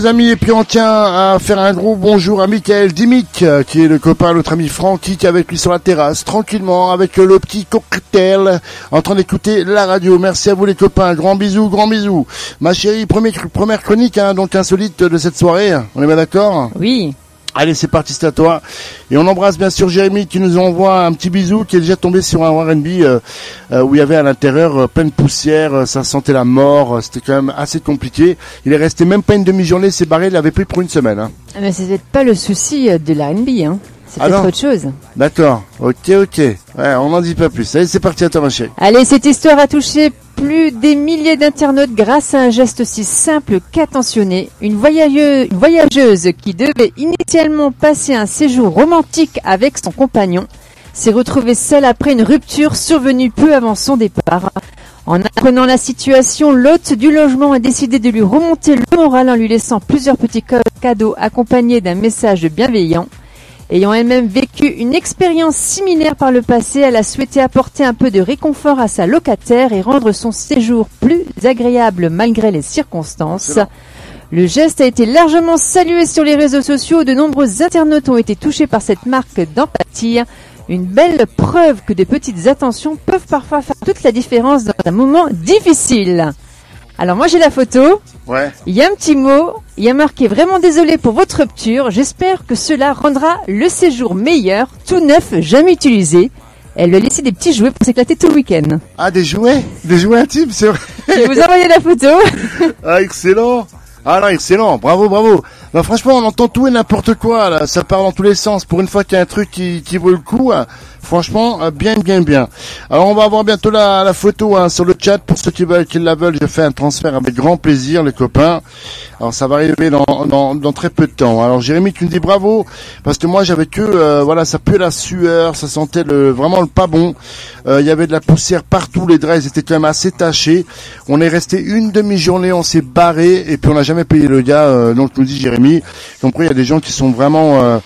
Amis, et puis on tient à faire un gros bonjour à Michael Dimick, qui est le copain de notre ami Francky, qui est avec lui sur la terrasse, tranquillement, avec le petit cocktail, en train d'écouter la radio. Merci à vous les copains, grand bisous, grand bisous. Ma chérie, première chronique, donc insolite de cette soirée, on est bien d'accord? Oui. Allez, c'est parti, c'est à toi. Et on embrasse bien sûr Jérémy qui nous envoie un petit bisou, qui est déjà tombé sur un R&B où il y avait à l'intérieur plein de poussière, ça sentait la mort, c'était quand même assez compliqué. Il est resté même pas une demi-journée, s'est barré, il l'avait pris pour une semaine. Hein. Mais c'est peut-être pas le souci de l'R&B, hein. C'est peut-être autre chose. D'accord, ok. Ouais, on n'en dit pas plus. Allez, c'est parti, à toi ma chérie. Allez, cette histoire a touché plus des milliers d'internautes grâce à un geste aussi simple qu'attentionné. Une voyageuse qui devait initialement passer un séjour romantique avec son compagnon s'est retrouvée seule après une rupture survenue peu avant son départ. En apprenant la situation, l'hôte du logement a décidé de lui remonter le moral en lui laissant plusieurs petits cadeaux accompagnés d'un message bienveillant. Ayant elle-même vécu une expérience similaire par le passé, elle a souhaité apporter un peu de réconfort à sa locataire et rendre son séjour plus agréable malgré les circonstances. Le geste a été largement salué sur les réseaux sociaux. De nombreux internautes ont été touchés par cette marque d'empathie. Une belle preuve que de petites attentions peuvent parfois faire toute la différence dans un moment difficile. Alors moi j'ai la photo, ouais. Il y a un petit mot, il y a marqué « Vraiment désolé pour votre rupture, j'espère que cela rendra le séjour meilleur, tout neuf, jamais utilisé ». Elle lui a laissé des petits jouets pour s'éclater tout le week-end. Ah, des jouets intimes, c'est vrai. Je vais vous envoyer la photo. Ah, excellent. Ah non, excellent, bravo. Bah franchement, on entend tout et n'importe quoi, là. Ça part dans tous les sens. Pour une fois qu'il y a un truc qui vaut le coup, hein. Franchement, bien. Alors on va avoir bientôt la photo sur le chat. Pour ceux qui la veulent, je fais un transfert avec grand plaisir, les copains. Alors ça va arriver dans très peu de temps. Alors Jérémy, tu me dis bravo, parce que moi j'avais que ça puait la sueur, ça sentait vraiment le pas bon. Il y avait de la poussière partout, les draps étaient quand même assez tachés. On est resté une demi-journée, on s'est barré et puis on n'a jamais payé le gars. Donc nous dit Jérémy. Donc il y a des gens qui sont vraiment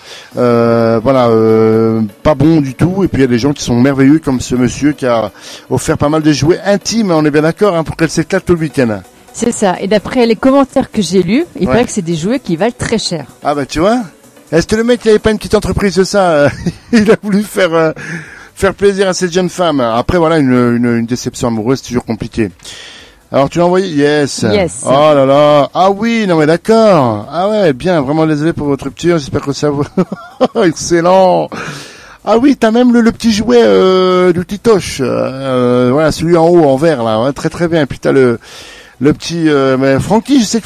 pas bons du tout. Et puis il y a des gens qui sont merveilleux comme ce monsieur qui a offert pas mal de jouets intimes, on est bien d'accord, pour qu'elle s'éclate tout le week-end. C'est ça, et d'après les commentaires que j'ai lus, il paraît que c'est des jouets qui valent très cher. Ah bah tu vois, est-ce que le mec il avait pas une petite entreprise de ça il a voulu faire plaisir à cette jeune femme. Après voilà, une déception amoureuse, c'est toujours compliqué. Alors tu l'as envoyé? Yes. Oh là là. Ah oui, non mais d'accord. Ah ouais, bien, vraiment désolé pour votre rupture, j'espère que ça vous... Excellent. Ah oui, t'as même le petit jouet du Titoche, celui en haut en vert là, très bien. Et puis t'as le petit mais Francky, je sais que